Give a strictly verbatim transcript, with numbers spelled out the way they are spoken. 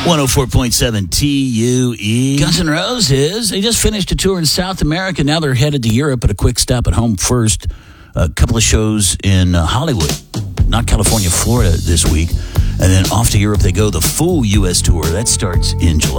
one oh four point seven T U E. Guns N' Roses, they just finished a tour in South America. Now they're headed to Europe, but a quick stop at home first. A couple of shows in uh, Hollywood, not California, Florida this week. And then off to Europe they go. The full U S tour, that starts in July.